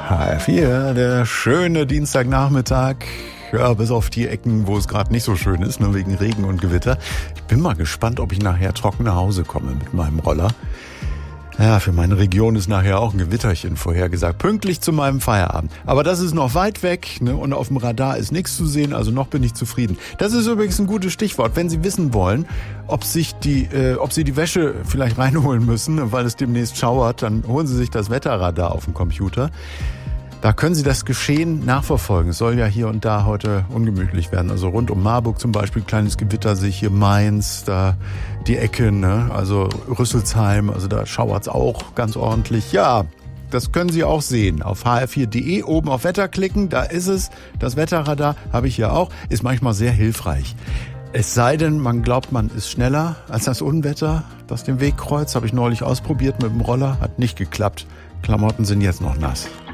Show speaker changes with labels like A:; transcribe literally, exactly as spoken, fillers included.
A: H R vier, der schöne Dienstagnachmittag. Ja, bis auf die Ecken, wo es gerade nicht so schön ist, nur wegen Regen und Gewitter. Ich bin mal gespannt, ob ich nachher trocken nach Hause komme mit meinem Roller. Ja, für meine Region ist nachher auch ein Gewitterchen vorhergesagt, pünktlich zu meinem Feierabend. Aber das ist noch weit weg, ne? Und auf dem Radar ist nichts zu sehen, also noch bin ich zufrieden. Das ist übrigens ein gutes Stichwort, wenn Sie wissen wollen, ob sich die, äh, ob Sie die Wäsche vielleicht reinholen müssen, weil es demnächst schauert, dann holen Sie sich das Wetterradar auf dem Computer. Da können Sie das Geschehen nachverfolgen. Es soll ja hier und da heute ungemütlich werden. Also rund um Marburg zum Beispiel, kleines Gewitter sehe ich hier, Mainz, da die Ecke, ne? Also Rüsselsheim, also da schauert's auch ganz ordentlich. Ja, das können Sie auch sehen. Auf h r vier punkt d e oben auf Wetter klicken, da ist es. Das Wetterradar habe ich hier auch, ist manchmal sehr hilfreich. Es sei denn, man glaubt, man ist schneller als das Unwetter, das den Weg kreuzt. Habe ich neulich ausprobiert mit dem Roller, hat nicht geklappt. Klamotten sind jetzt noch nass.